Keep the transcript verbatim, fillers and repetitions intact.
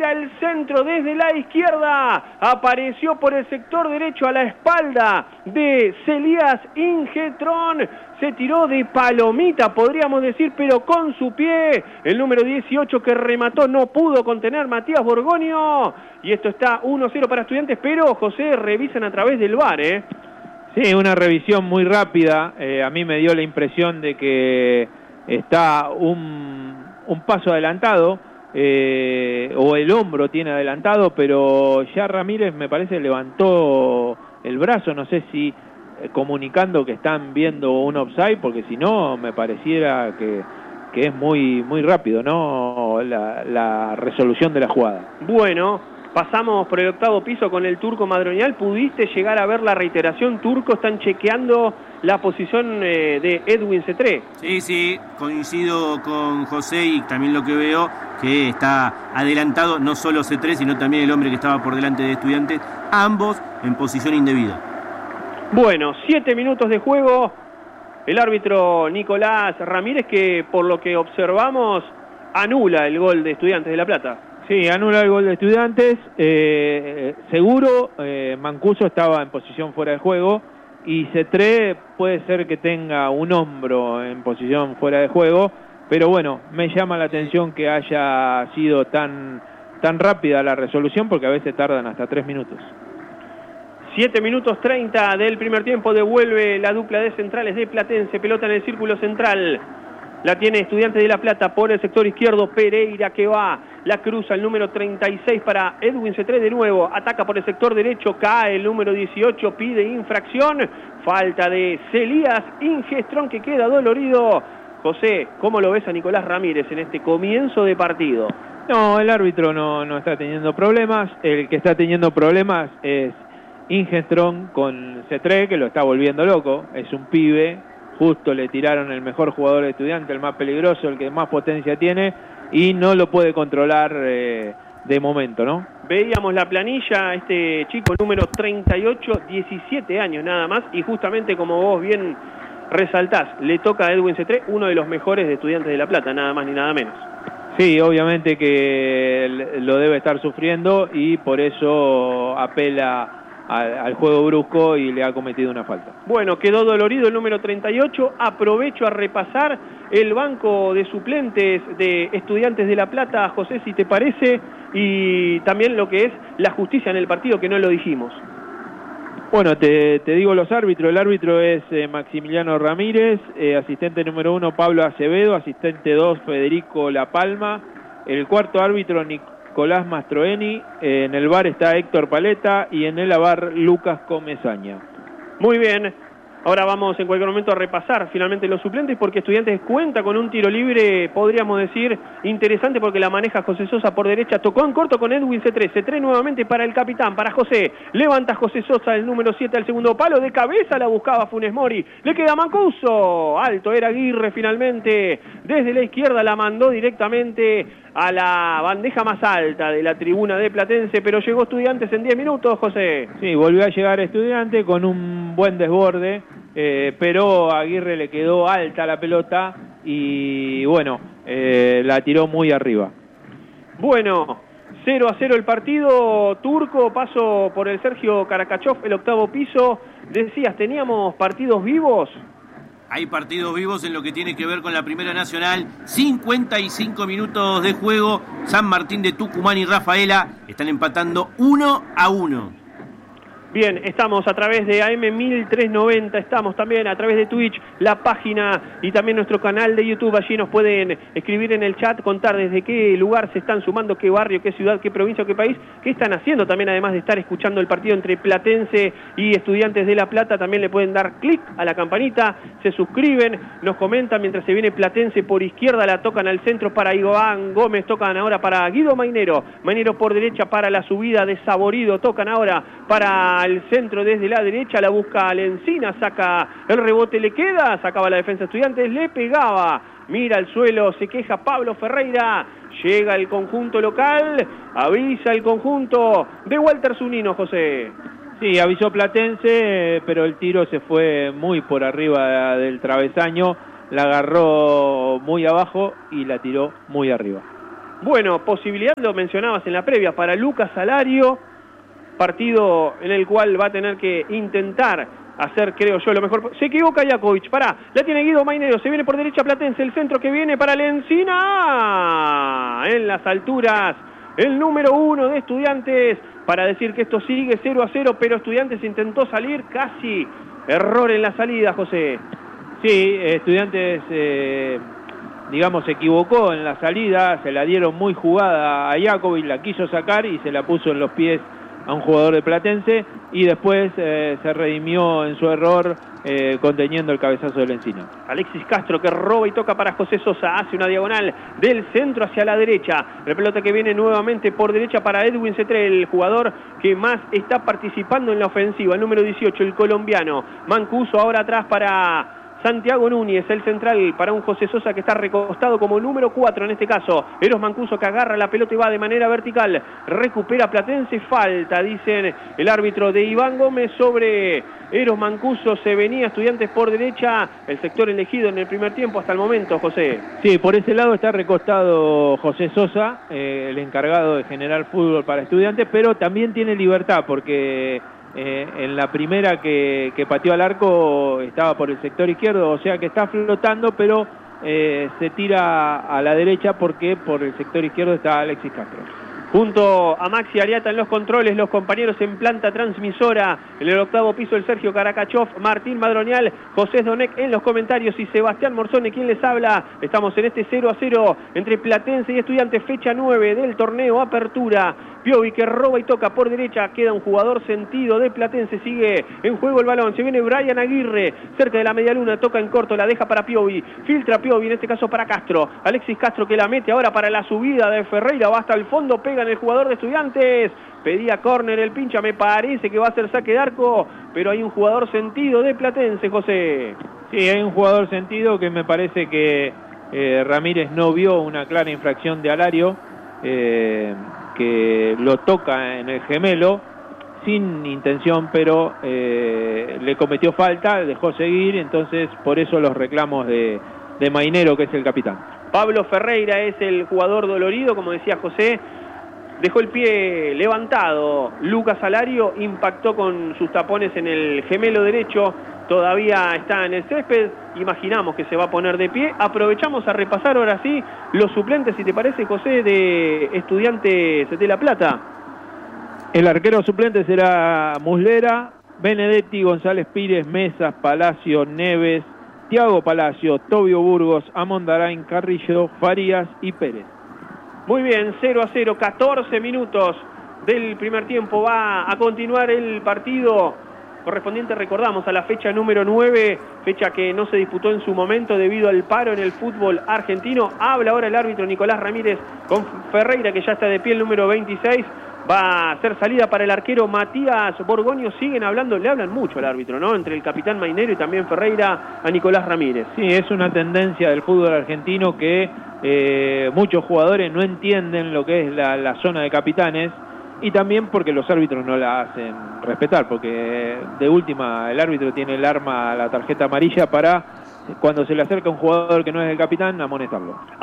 tira el centro desde la izquierda, apareció por el sector derecho a la espalda de Celías Ingetrón, se tiró de palomita, podríamos decir, pero con su pie, el número dieciocho que remató no pudo contener Matías Borgoño, y esto está uno cero para Estudiantes, pero José, revisan a través del V A R, ¿eh? Sí, una revisión muy rápida, eh, a mí me dio la impresión de que está un, un paso adelantado, eh, o el hombro tiene adelantado, pero ya Ramírez me parece levantó el brazo, no sé si eh, comunicando que están viendo un offside, porque si no me pareciera que, que es muy, muy rápido, ¿no? La, la resolución de la jugada. Bueno, pasamos por el octavo piso con el Turco Madroñal. ¿Pudiste llegar a ver la reiteración? Turco, están chequeando la posición eh, de Edwin Cetré. Sí, sí, coincido con José y también lo que veo, que está adelantado no solo Cetré, sino también el hombre que estaba por delante de Estudiantes, ambos en posición indebida. Bueno, siete minutos de juego. El árbitro Nicolás Ramírez, que por lo que observamos, anula el gol de Estudiantes de La Plata. Sí, anula el gol de Estudiantes, eh, seguro eh, Mancuso estaba en posición fuera de juego y Cetré puede ser que tenga un hombro en posición fuera de juego, pero bueno, me llama la atención que haya sido tan, tan rápida la resolución, porque a veces tardan hasta tres minutos. siete minutos treinta del primer tiempo, devuelve la dupla de centrales de Platense, pelota en el círculo central. La tiene Estudiantes de La Plata por el sector izquierdo, Pereira que va, la cruza el número treinta y seis para Edwin Cetré de nuevo, ataca por el sector derecho, cae el número dieciocho, pide infracción, falta de Celías Ingestrón que queda dolorido. José, ¿cómo lo ves a Nicolás Ramírez en este comienzo de partido? No, el árbitro no, no está teniendo problemas, el que está teniendo problemas es Ingestrón con Cetré, que lo está volviendo loco, es un pibe. Justo le tiraron el mejor jugador de Estudiantes, el más peligroso, el que más potencia tiene, y no lo puede controlar eh, de momento, ¿no? Veíamos la planilla, este chico número treinta y ocho, diecisiete años nada más, y justamente como vos bien resaltás, le toca a Edwin Cetré, uno de los mejores de Estudiantes de La Plata, nada más ni nada menos. Sí, obviamente que lo debe estar sufriendo y por eso apela Al, al juego brusco y le ha cometido una falta. Bueno, quedó dolorido el número treinta y ocho. Aprovecho a repasar el banco de suplentes de Estudiantes de La Plata, José, si te parece, y también lo que es la justicia en el partido, que no lo dijimos. Bueno, te, te digo los árbitros. El árbitro es eh, Maximiliano Ramírez, eh, asistente número uno Pablo Acevedo, asistente dos Federico La Palma, el cuarto árbitro Nicolás Nicolás Mastroeni, eh, en el V A R está Héctor Paleta y en el A V A R Lucas Comesaña. Muy bien, ahora vamos en cualquier momento a repasar finalmente los suplentes, porque Estudiantes cuenta con un tiro libre, podríamos decir, interesante, porque la maneja José Sosa por derecha, tocó en corto con Edwin Cetré, Cetré nuevamente para el capitán, para José, levanta José Sosa el número siete al segundo palo, de cabeza la buscaba Funes Mori, le queda Mancuso, alto era Aguirre finalmente, desde la izquierda la mandó directamente a la bandeja más alta de la tribuna de Platense, pero llegó Estudiantes en diez minutos, José. Sí, volvió a llegar Estudiante con un buen desborde, eh, pero a Aguirre le quedó alta la pelota y bueno, eh, la tiró muy arriba. Bueno, cero a cero el partido. Turco, paso por el Sergio Karakachov, el octavo piso. Decías, ¿teníamos partidos vivos? Hay partidos vivos en lo que tiene que ver con la Primera Nacional. cincuenta y cinco minutos de juego. San Martín de Tucumán y Rafaela están empatando uno a uno. Bien, estamos a través de A M mil trescientos noventa, estamos también a través de Twitch, la página y también nuestro canal de YouTube. Allí nos pueden escribir en el chat, contar desde qué lugar se están sumando, qué barrio, qué ciudad, qué provincia o qué país, qué están haciendo también, además de estar escuchando el partido entre Platense y Estudiantes de La Plata. También le pueden dar clic a la campanita, se suscriben, nos comentan mientras se viene Platense por izquierda, la tocan al centro para Iván Gómez, tocan ahora para Guido Mainero, Mainero por derecha para la subida de Saborido, tocan ahora para el centro desde la derecha, la busca Lencina, saca el rebote, le queda, sacaba la defensa Estudiantes, le pegaba, mira al suelo, se queja Pablo Ferreira, llega el conjunto local, avisa el conjunto de Walter Zunino, José. Sí, avisó Platense, pero el tiro se fue muy por arriba del travesaño, la agarró muy abajo y la tiró muy arriba. Bueno, posibilidad, lo mencionabas en la previa, para Lucas Alario, partido en el cual va a tener que intentar hacer, creo yo, lo mejor. Se equivoca Jakovic, pará, la tiene Guido Mainero, se viene por derecha Platense, el centro que viene para Lencina, en las alturas, el número uno de Estudiantes, para decir que esto sigue cero a cero, pero Estudiantes intentó salir, casi error en la salida, José. Sí, Estudiantes, eh, digamos, se equivocó en la salida, se la dieron muy jugada a Jakovic, la quiso sacar y se la puso en los pies a un jugador de Platense, y después eh, se redimió en su error eh, conteniendo el cabezazo del Encina. Alexis Castro, que roba y toca para José Sosa, hace una diagonal del centro hacia la derecha, la pelota que viene nuevamente por derecha para Edwin Cetré, el jugador que más está participando en la ofensiva, el número dieciocho, el colombiano. Mancuso ahora atrás para Santiago Núñez, el central para un José Sosa que está recostado como número cuatro en este caso. Eros Mancuso que agarra la pelota y va de manera vertical. Recupera Platense, falta, dicen el árbitro de Iván Gómez sobre Eros Mancuso. Se venía Estudiantes por derecha, el sector elegido en el primer tiempo hasta el momento, José. Sí, por ese lado está recostado José Sosa, eh, el encargado de generar fútbol para Estudiantes, pero también tiene libertad porque Eh, en la primera que, que pateó al arco estaba por el sector izquierdo, o sea que está flotando, pero eh, se tira a la derecha porque por el sector izquierdo está Alexis Castro. Junto a Maxi Ariata en los controles, los compañeros en planta transmisora, en el octavo piso el Sergio Karakachov, Martín Madronial, José Donek en los comentarios y Sebastián Morzone, quien les habla. Estamos en este cero a cero entre Platense y Estudiantes, fecha nueve del torneo Apertura. Piovi que roba y toca por derecha, queda un jugador sentido de Platense, sigue en juego el balón, se viene Brian Aguirre, cerca de la media luna, toca en corto, la deja para Piovi, filtra Piovi, en este caso para Castro, Alexis Castro que la mete ahora para la subida de Ferreira, va hasta el fondo, pega en el jugador de Estudiantes, pedía córner el pincha, me parece que va a ser saque de arco, pero hay un jugador sentido de Platense, José. Sí, hay un jugador sentido que me parece que eh, Ramírez no vio una clara infracción de Alario, eh, que lo toca en el gemelo sin intención, pero eh, le cometió falta, dejó seguir, entonces por eso los reclamos de, de Mainero, que es el capitán. Pablo Ferreira es el jugador dolorido, como decía José, dejó el pie levantado. Lucas Alario impactó con sus tapones en el gemelo derecho, todavía está en el césped, imaginamos que se va a poner de pie. Aprovechamos a repasar ahora sí los suplentes, si te parece, José, de Estudiantes de La Plata. El arquero suplente será Muslera, Benedetti, González Pires, Mesas, Palacio, Neves, Tiago Palacio, Tobio Burgos, Amondarain, Carrillo, Farías y Pérez. Muy bien, cero a cero, catorce minutos del primer tiempo, va a continuar el partido correspondiente, recordamos, a la fecha número nueve, fecha que no se disputó en su momento debido al paro en el fútbol argentino. Habla ahora el árbitro Nicolás Ramírez con Ferreira, que ya está de pie, el número veintiséis. Va a hacer salida para el arquero Matías Borgoño. Siguen hablando, le hablan mucho al árbitro, ¿no? Entre el capitán Mainero y también Ferreira a Nicolás Ramírez. Sí, es una tendencia del fútbol argentino que eh, muchos jugadores no entienden lo que es la, la zona de capitanes, y también porque los árbitros no la hacen respetar, porque de última el árbitro tiene el arma, la tarjeta amarilla, para cuando se le acerca un jugador que no es el capitán, amonestarlo.